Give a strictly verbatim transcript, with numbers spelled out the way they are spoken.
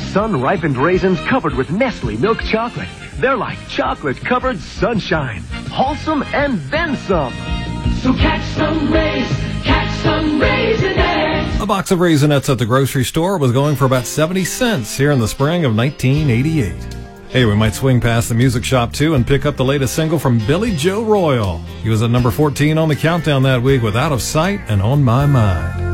sun-ripened raisins covered with Nestle milk chocolate. They're like chocolate-covered sunshine. Wholesome and then some. So catch some rays, catch some Raisinets. A box of Raisinets at the grocery store was going for about seventy cents here in the spring of nineteen eighty-eight. Hey, we might swing past the music shop too and pick up the latest single from Billy Joe Royal. He was at number fourteen on the countdown that week with Out of Sight and On My Mind.